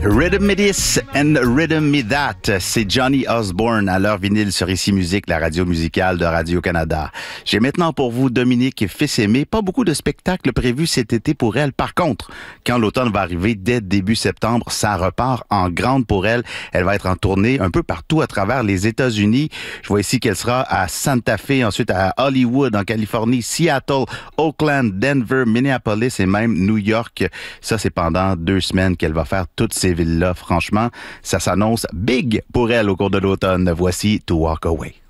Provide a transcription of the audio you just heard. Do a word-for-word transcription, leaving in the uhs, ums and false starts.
Rhythm Me This and Rhythm Me That, c'est Johnny Osborne à l'heure vinyle sur Ici Musique, la radio musicale de Radio-Canada. J'ai maintenant pour vous Dominique Fils-Aimé. Pas beaucoup de spectacles prévus cet été pour elle. Par contre, quand l'automne va arriver dès début septembre, ça repart en grande pour elle. Elle va être en tournée un peu partout à travers les États-Unis. Je vois ici qu'elle sera à Santa Fe, ensuite à Hollywood, en Californie, Seattle, Oakland, Denver, Minneapolis et même New York. Ça, c'est pendant deux semaines qu'elle va faire toutes ces villes-là. Franchement, ça s'annonce big pour elle au cours de l'automne. Voici To Walk Away.